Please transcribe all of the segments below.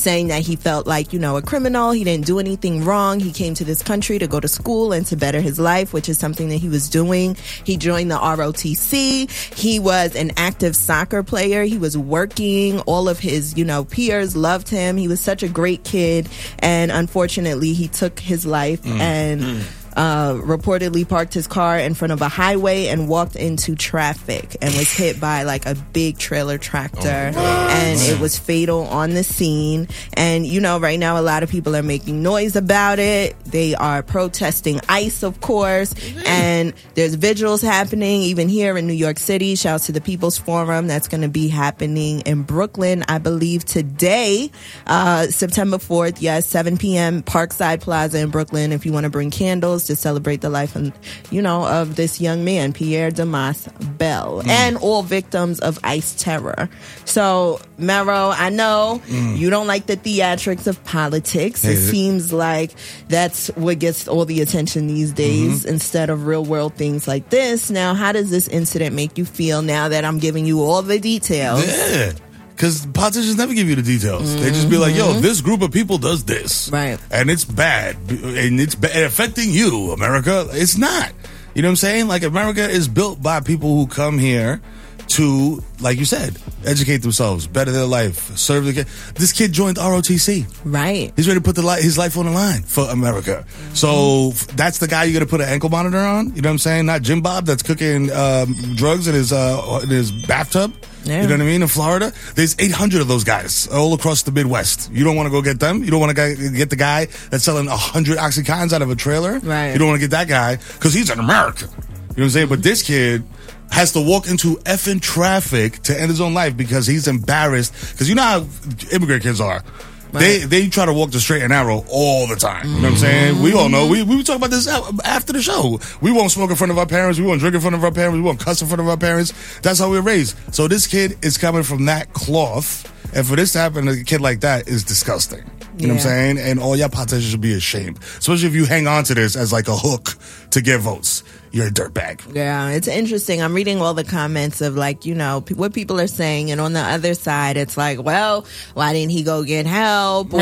saying that he felt like, a criminal. He didn't do anything wrong. He came to this country to go to school and to better his life, which is something that he was doing. He joined the ROTC. He was an active soccer player. He was working. All of his, peers loved him. He was such a great kid. And unfortunately, he took his life and reportedly parked his car in front of a highway and walked into traffic and was hit by like a big trailer tractor, and it was fatal on the scene. And right now a lot of people are making noise about it. They are protesting ICE, of course, and there's vigils happening even here in New York City. Shouts to the People's Forum. That's going to be happening in Brooklyn, I believe today, September 4th. Yes, 7 p.m. Parkside Plaza in Brooklyn. If you want to bring candles to celebrate the life of this young man, Pierre Damas Bell, and all victims of ICE terror. So, Mero, I know you don't like the theatrics of politics. It seems like that's what gets all the attention these days instead of real world things like this. Now, how does this incident make you feel now that I'm giving you all the details? Yeah. Because politicians never give you the details. They just be like, yo, this group of people does this. Right. And it's bad. And it's affecting you, America. It's not. You know what I'm saying? Like, America is built by people who come here to, like you said, educate themselves, better their life, serve the kid. This kid joined ROTC. Right. He's ready to put his life on the line for America. So that's the guy you're going to put an ankle monitor on? You know what I'm saying? Not Jim Bob that's cooking drugs in his bathtub. Yeah. You know what I mean? In Florida, there's 800 of those guys all across the Midwest. You don't want to go get them. You don't want to get the guy that's selling 100 Oxycontins out of a trailer. Right. You don't want to get that guy because he's an American. You know what I'm saying? But this kid has to walk into effing traffic to end his own life because he's embarrassed. Because you know how immigrant kids are. Right. They try to walk the straight and narrow all the time. You know what I'm saying? We all know. We talk about this after the show. We won't smoke in front of our parents. We won't drink in front of our parents. We won't cuss in front of our parents. That's how we were raised. So this kid is coming from that cloth. And for this to happen to a kid like that is disgusting. You know what I'm saying? And all y'all politicians should be ashamed. Especially if you hang on to this as like a hook to get votes. You're a dirtbag. Yeah, it's interesting. I'm reading all the comments of what people are saying. And on the other side, it's like, well, why didn't he go get help? Or,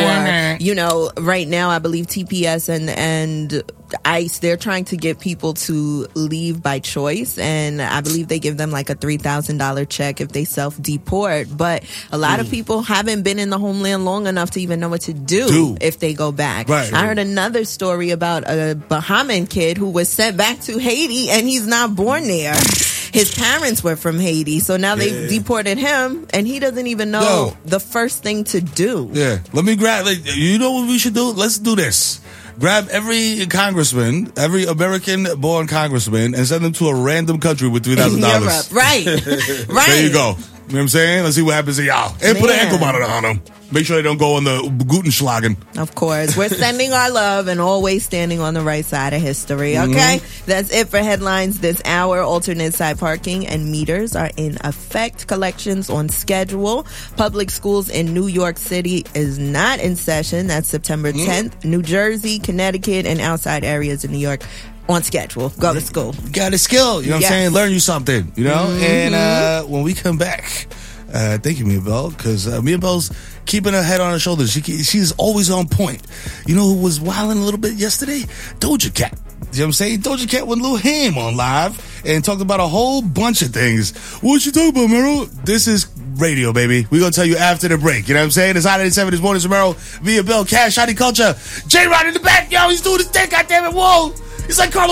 right now, I believe TPS and ICE, they're trying to get people to leave by choice. And I believe they give them like a $3,000 check if they self-deport. But a lot of people haven't been in the homeland long enough to even know what to do if they go back. Right. I heard another story about a Bahamian kid who was sent back to Haiti, and he's not born there. His parents were from Haiti, so now they've deported him, and he doesn't even know the first thing to do. Yeah. Let me grab, you know what we should do? Let's do this. Grab every congressman, every American-born congressman, and send them to a random country with $3,000. Right. Right. There you go. You know what I'm saying? Let's see what happens to y'all. And put an ankle monitor on them. Make sure they don't go on the Gutenschlagen. Of course. We're sending our love and always standing on the right side of history, okay? That's it for headlines this hour. Alternate side parking and meters are in effect. Collections on schedule. Public schools in New York City is not in session. That's September 10th. New Jersey, Connecticut, and outside areas in New York on schedule. Go to school. You got a skill. You know what I'm saying? Learn you something, And when we come back, thank you, Mia Bell, because Mia Bell's keeping her head on her shoulders. She's always on point. You know who was wilding a little bit yesterday? Doja Cat. You know what I'm saying? Doja Cat with Lil Ham on live and talked about a whole bunch of things. What you talking about, Mero? This is radio, baby. We're going to tell you after the break. You know what I'm saying? It's Hot 87 this morning. Mero, Mia Bell, Cash, Shotty Culture. J-Rod in the back. Yo, he's doing his thing. Goddammit. Whoa. He's like Carlos.